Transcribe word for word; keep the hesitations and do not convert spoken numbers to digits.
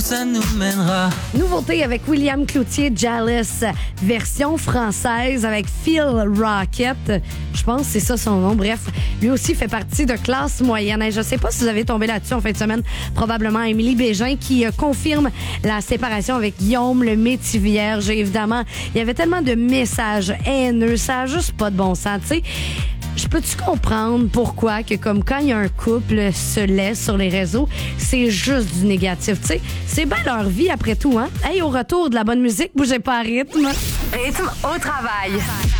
ça nous mènera. Nouveauté avec William Cloutier, Jealous, version française avec Phil Rocket. Je pense que c'est ça son nom. Bref, lui aussi fait partie de classe moyenne. Et je sais pas si vous avez tombé là-dessus en fin de semaine. Probablement Émilie Bégin qui euh, confirme la séparation avec Guillaume le Métis-Vierge. Et évidemment, il y avait tellement de messages haineux. Ça a juste pas de bon sens, tu sais. Je peux-tu comprendre pourquoi que comme quand il y a un couple se laisse sur les réseaux, c'est juste du négatif, tu sais. C'est bien leur vie après tout, hein. Hey, au retour de la bonne musique, bougez pas à rythme. Rythme au travail.